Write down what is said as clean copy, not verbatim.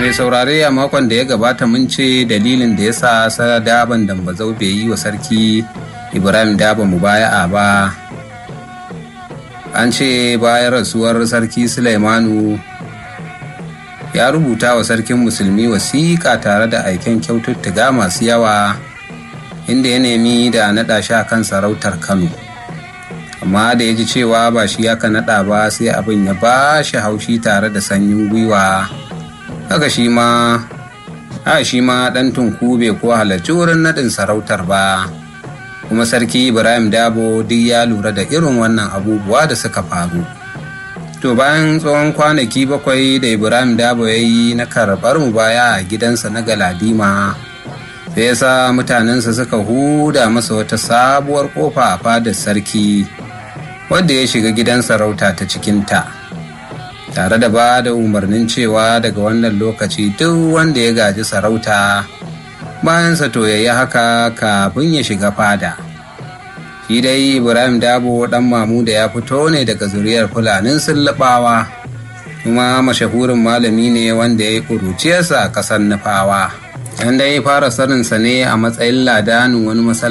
mai saurare, a makon da ya gabata mun ce dalilin da ya sa Daban Dambazau bai yi wa sarki Ibrahim Dabo mubaya'a ba. An ce bayan rasuwar sarki Sulaimanu ya rubuta wa sarkin musulmi wasiƙa tare da aiken kyaututtuka masu yawa, inda ya nemi da naɗa shi kan sarautar Kano. Amma da ya ji cewa ba shi ya ka naɗa ba, sai abin ya ba shi haushi tare da sanyin gwiwa. Haka shi ma ɗan tunku bai ko halarci wurin naɗin sarautar ba. Kuma sarki Ibrahim Dabo duk ya lura da irin wannan abubuwa da suka faru. To bayan tsawon kwanaki 7 da Ibrahim Dabo ya yi na karɓar mubaya a gidansa na Galadima, sai ya sa mutanensa suka huda masa wata sabuwar ƙofa a fadar sarki, wadda ya shiga gidan sarauta ta cikinta, tare da ba da umarnin cewa daga wannan lokaci duk wanda ya gaji sarauta bayansa to ya yi haka kafin ya shiga fada. Shi dai Ibrahim Dabo ɗan Mamuda ya fito ne daga zuriyar Fulanin Sullubawa, kuma mashahurin malami ne wanda ya yi ƙuruciyarsa a ƙasar Nufawa. An dai fara saninsa ne a matsayin ladanin wani masallaci